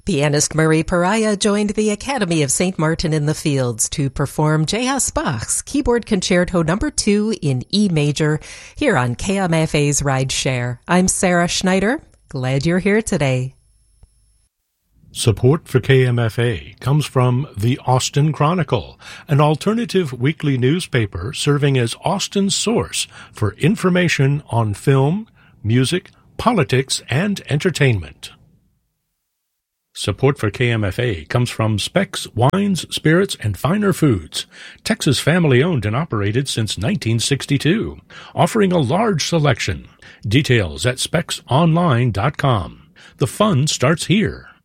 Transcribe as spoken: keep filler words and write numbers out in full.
Pianist Murray Pariah joined the Academy of Saint Martin in the Fields to perform J S. Bach's Keyboard Concerto Number two in E major here on K M F A's Ride Share. I'm Sarah Schneider. Glad you're here today. Support for K M F A comes from the Austin Chronicle, an alternative weekly newspaper serving as Austin's source for information on film, music, politics, and entertainment. Support for K M F A comes from Specs Wines, Spirits, and Finer Foods, Texas family-owned and operated since nineteen sixty-two, offering a large selection. Details at specs online dot com. The fun starts here.